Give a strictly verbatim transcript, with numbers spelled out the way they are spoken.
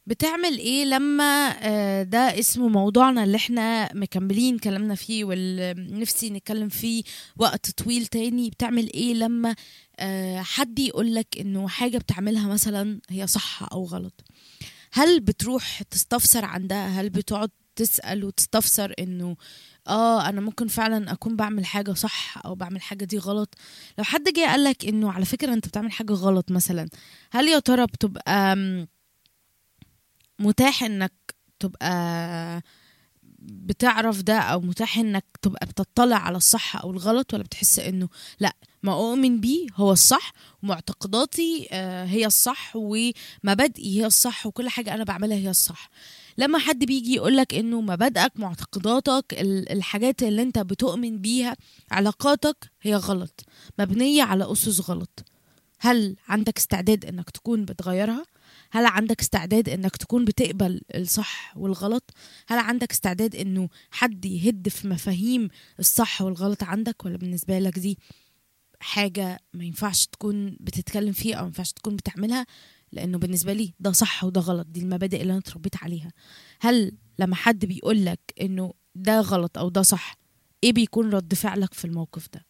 بتعمل ايه لما آه، ده اسمه موضوعنا اللي احنا مكملين كلامنا فيه واللي نفسي نتكلم فيه وقت طويل تاني؟ بتعمل ايه لما آه، حد يقولك انه حاجة بتعملها مثلا هي صح او غلط؟ هل بتروح تستفسر عن ده؟ هل بتقعد تسأل وتستفسر انه اه انا ممكن فعلا اكون بعمل حاجة صح او بعمل حاجة دي غلط؟ لو حد جه قالك انه على فكرة انت بتعمل حاجة غلط مثلا، هل يا ترى بتبقى متاح انك تبقى بتعرف ده، او متاح انك تبقى بتطلع على الصح او الغلط، ولا بتحس انه لا، ما اؤمن بيه هو الصح، ومعتقداتي آه، هي الصح، ومبادئي هي الصح، وكل حاجة انا بعملها هي الصح؟ لما حد بيجي يقولك انه مبادئك، معتقداتك، ال- الحاجات اللي انت بتؤمن بيها، علاقاتك هي غلط، مبنية على اسس غلط، هل عندك استعداد انك تكون بتغيرها؟ هل عندك استعداد انك تكون بتقبل الصح والغلط؟ هل عندك استعداد انه حد يهد في مفاهيم الصح والغلط عندك؟ ولا بالنسبة لك دي حاجة ما ينفعش تكون بتتكلم فيها او ما ينفعش تكون بتعملها، لانه بالنسبة لي ده صح وده غلط، دي المبادئ اللي انا اتربيت عليها؟ هل لما حد بيقولك انه ده غلط او ده صح، ايه بيكون رد فعلك في الموقف ده؟